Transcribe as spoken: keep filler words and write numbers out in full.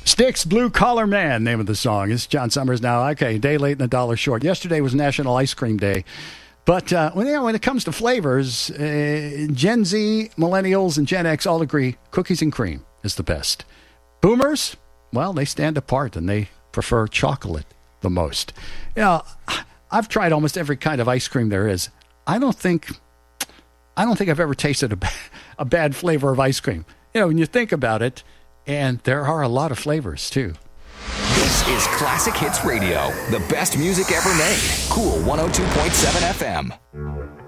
Styx, Blue Collar Man, name of the song. It's John Summers now. Okay, day late and a dollar short. Yesterday was National Ice Cream Day. But uh, when, you know, when it comes to flavors, uh, Gen Z, Millennials, and Gen X all agree cookies and cream is the best. Boomers, well, they stand apart and they prefer chocolate the most. You know, I've tried almost every kind of ice cream there is. I don't think, I don't think I've ever tasted a, a bad flavor of ice cream. You know, when you think about it, and there are a lot of flavors too. This is Classic Hits Radio, the best music ever made. Cool one oh two point seven F M.